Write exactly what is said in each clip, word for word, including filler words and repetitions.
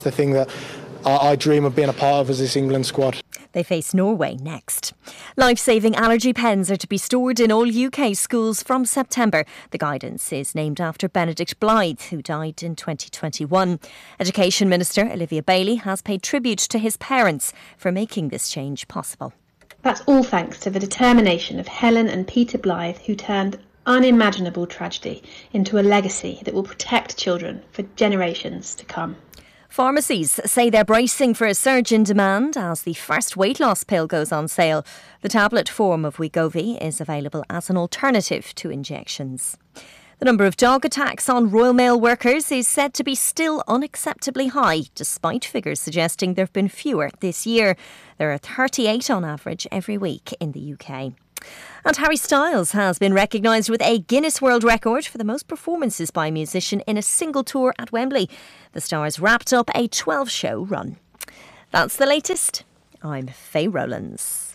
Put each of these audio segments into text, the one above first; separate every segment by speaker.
Speaker 1: The thing that I, I dream of being a part of is this England squad.
Speaker 2: They face Norway next. Life-saving allergy pens are to be stored in all U K schools from September. The guidance is named after Benedict Blythe, who died in twenty twenty-one. Education Minister Olivia Bailey has paid tribute to his parents for making this change possible.
Speaker 3: That's all thanks to the determination of Helen and Peter Blythe, who turned unimaginable tragedy into a legacy that will protect children for generations to come.
Speaker 2: Pharmacies say they're bracing for a surge in demand as the first weight loss pill goes on sale. The tablet form of Wegovy is available as an alternative to injections. The number of dog attacks on Royal Mail workers is said to be still unacceptably high, despite figures suggesting there have been fewer this year. There are thirty-eight on average every week in the U K. And Harry Styles has been recognised with a Guinness World Record for the most performances by a musician in a single tour at Wembley. The Stars wrapped up a twelve-show run. That's the latest. I'm Faye Rowlands.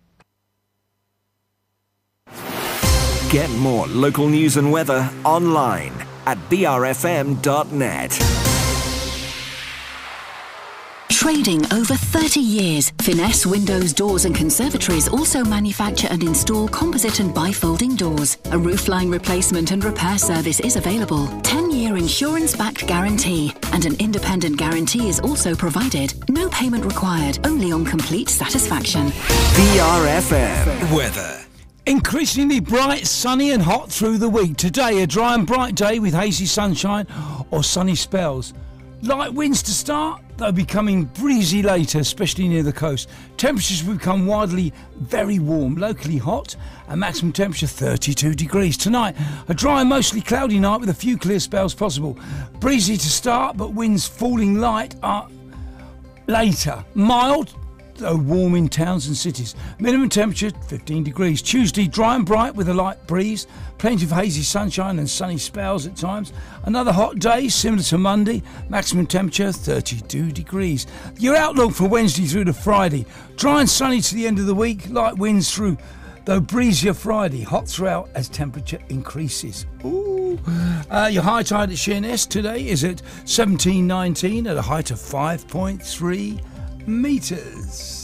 Speaker 4: Get more local news and weather online at b r f m dot net.
Speaker 5: Trading over thirty years, Finesse Windows, Doors and Conservatories also manufacture and install composite and bifolding doors. A roofline replacement and repair service is available. ten-year insurance-backed guarantee and an independent guarantee is also provided. No payment required, only on complete satisfaction.
Speaker 4: B R F M weather.
Speaker 6: Increasingly bright, sunny and hot through the week. Today, a dry and bright day with hazy sunshine or sunny spells. Light winds to start, though becoming breezy later, especially near the coast. Temperatures will become widely very warm, locally hot, and maximum temperature thirty-two degrees. Tonight, a dry and mostly cloudy night with a few clear spells possible. Breezy to start, but winds falling light are later. Mild, though warm in towns and cities. Minimum temperature fifteen degrees. Tuesday, dry and bright with a light breeze. Plenty of hazy sunshine and sunny spells at times. Another hot day, similar to Monday. Maximum temperature thirty-two degrees. Your outlook for Wednesday through to Friday. Dry and sunny to the end of the week. Light winds through, though breezier Friday. Hot throughout as temperature increases. Ooh. Uh, your high tide at Sheerness today is at seventeen nineteen at a height of five point three metres.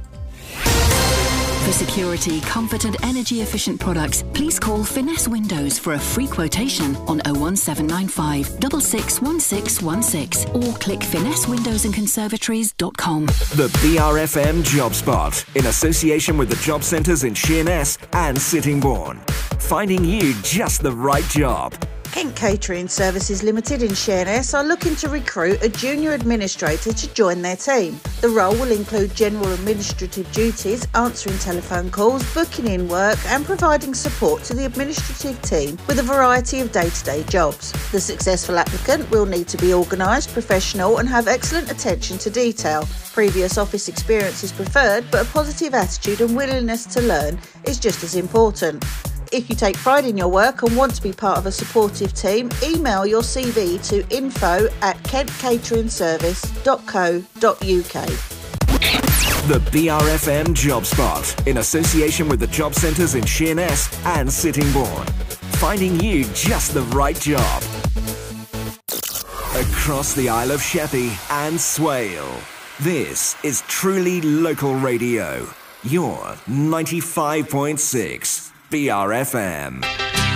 Speaker 5: For security, comfort and energy efficient products, please call Finesse Windows for a free quotation on oh one seven nine five, six six one six one six or click finesse windows and conservatories dot com.
Speaker 4: The B R F M Job Spot in association with the job centres in Sheerness and Sittingbourne. Finding you just the right job.
Speaker 7: Kent Catering Services Limited in Sheerness are looking to recruit a junior administrator to join their team. The role will include general administrative duties, answering telephone calls, booking in work and providing support to the administrative team with a variety of day-to-day jobs. The successful applicant will need to be organised, professional and have excellent attention to detail. Previous office experience is preferred, but a positive attitude and willingness to learn is just as important. If you take pride in your work and want to be part of a supportive team, email your C V to info at kent catering service dot co dot u k.
Speaker 4: The B R F M Job Spot in association with the job centres in Sheerness and Sittingbourne. Finding you just the right job. Across the Isle of Sheppey and Swale. This is truly local radio. Your ninety-five point six B R F M.